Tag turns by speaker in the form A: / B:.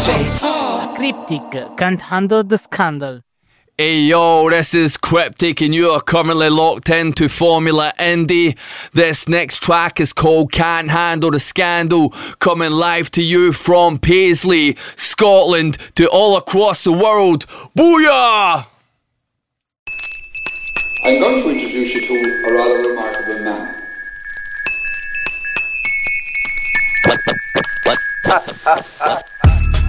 A: Cryptic can't handle the scandal.
B: Hey yo, this is Cryptic and you are currently locked into Formula Indie. This next track is called Can't Handle the Scandal, coming live to you from Paisley, Scotland, to all across the world. Booyah!
C: I'm going to introduce you to a rather remarkable man.